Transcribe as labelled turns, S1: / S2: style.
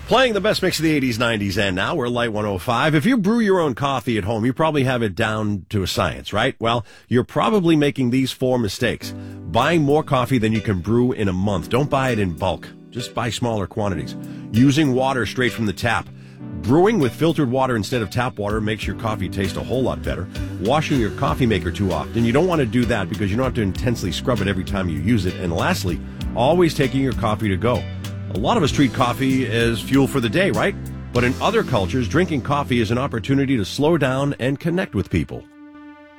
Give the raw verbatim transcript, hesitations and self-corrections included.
S1: Playing the best mix of the eighties, nineties, and now we're Light one oh five. If you brew your own coffee at home, you probably have it down to a science, right? Well, you're probably making these four mistakes. Buying more coffee than you can brew in a month. Don't buy it in bulk. Just buy smaller quantities. Using water straight from the tap. Brewing with filtered water instead of tap water makes your coffee taste a whole lot better. Washing your coffee maker too often. You don't want to do that because you don't have to intensely scrub it every time you use it. And lastly, always taking your coffee to go. A lot of us treat coffee as fuel for the day, right? But in other cultures, drinking coffee is an opportunity to slow down and connect with people.